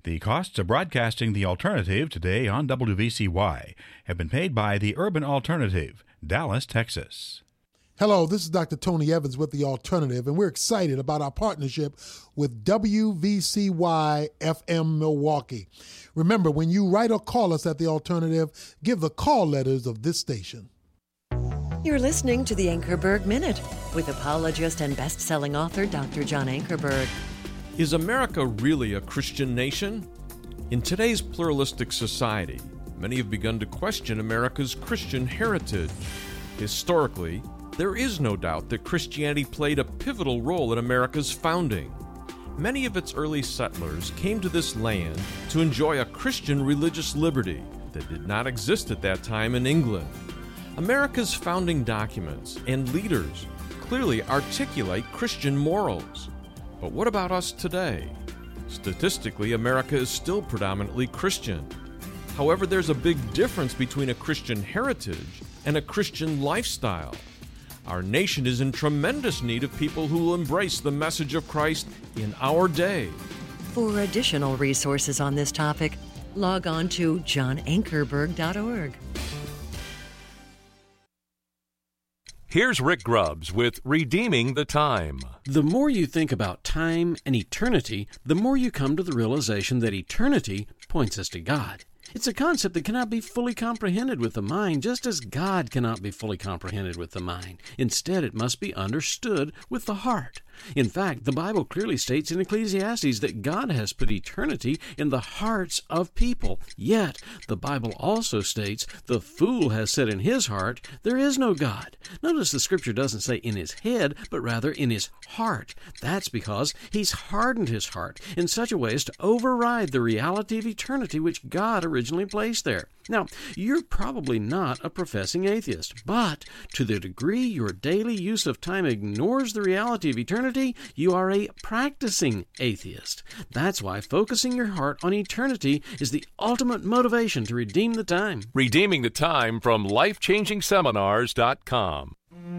The costs of broadcasting The Alternative today on WVCY have been paid by the Urban Alternative, Dallas, Texas. Hello, this is Dr. Tony Evans with The Alternative, and we're excited about our partnership with WVCY FM Milwaukee. Remember, when you write or call us at The Alternative, give the call letters of this station. You're listening to the Ankerberg Minute with apologist and best-selling author Dr. John Ankerberg. Is America really a Christian nation? In today's pluralistic society, many have begun to question America's Christian heritage. Historically, there is no doubt that Christianity played a pivotal role in America's founding. Many of its early settlers came to this land to enjoy a Christian religious liberty that did not exist at that time in England. America's founding documents and leaders clearly articulate Christian morals. But what about us today? Statistically, America is still predominantly Christian. However, there's a big difference between a Christian heritage and a Christian lifestyle. Our nation is in tremendous need of people who will embrace the message of Christ in our day. For additional resources on this topic, log on to johnankerberg.org. Here's Rick Grubbs with Redeeming the Time. The more you think about time and eternity, the more you come to the realization that eternity points us to God. It's a concept that cannot be fully comprehended with the mind, just as God cannot be fully comprehended with the mind. Instead, it must be understood with the heart. In fact, the Bible clearly states in Ecclesiastes that God has put eternity in the hearts of people. Yet, the Bible also states, the fool has said in his heart, there is no God. Notice the Scripture doesn't say in his head, but rather in his heart. That's because he's hardened his heart in such a way as to override the reality of eternity which God originally placed there. Now, you're probably not a professing atheist, but to the degree your daily use of time ignores the reality of eternity, you are a practicing atheist. That's why focusing your heart on eternity is the ultimate motivation to redeem the time. Redeeming the Time from LifechangingSeminars.com.